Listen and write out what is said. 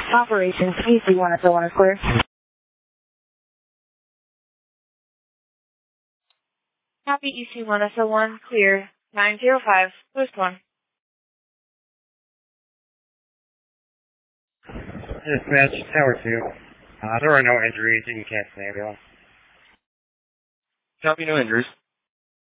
Operations EC1 SO1 is clear. Copy EC1 SO1, clear. 905, post 1. Dispatch, Tower 2. There are no injuries. You can cancel the ambulance. Copy, no injuries.